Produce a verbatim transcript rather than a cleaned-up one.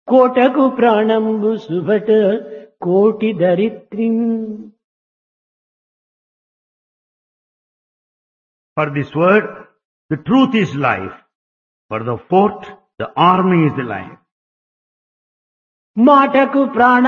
కోటకు ప్రాణంబు సుభట కోటి దరిత్రిం. For this word, the truth is life. For the fort, the army is the life. మాటకు ప్రాణ